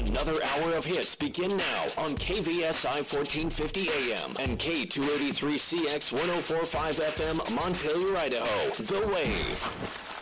Another hour of hits begin now on KVSI 1450 AM and K283CX 1045 FM, Montpelier, Idaho. The Wave.